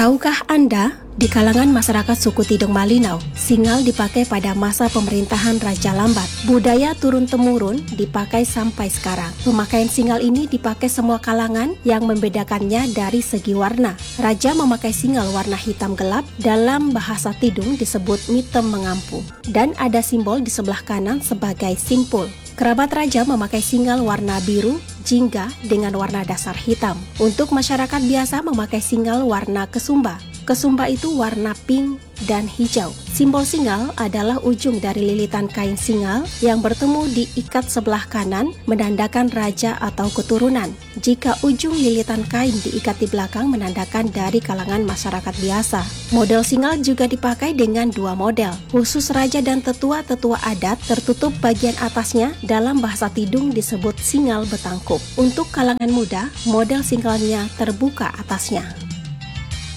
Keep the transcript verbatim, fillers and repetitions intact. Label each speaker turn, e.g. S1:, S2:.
S1: Tahukah Anda, di kalangan masyarakat suku Tidung Malinau, singal dipakai pada masa pemerintahan Raja Lambat. Budaya turun-temurun dipakai sampai sekarang. Pemakaian singal ini dipakai semua kalangan yang membedakannya dari segi warna. Raja memakai singal warna hitam gelap, dalam bahasa Tidung disebut mitem mengampu. Dan ada simbol di sebelah kanan sebagai simpul. Kerabat raja memakai singal warna biru, jingga dengan warna dasar hitam. Untuk masyarakat biasa memakai singal warna kesumba. Kesumba itu warna pink dan hijau. Simbol singal adalah ujung dari lilitan kain singal yang bertemu di ikat sebelah kanan menandakan raja atau keturunan. Jika ujung lilitan kain diikat di belakang menandakan dari kalangan masyarakat biasa. Model singal juga dipakai dengan dua model. Khusus raja dan tetua-tetua adat tertutup bagian atasnya, dalam bahasa Tidung disebut singal betangkup. Untuk kalangan muda, model singalnya terbuka atasnya.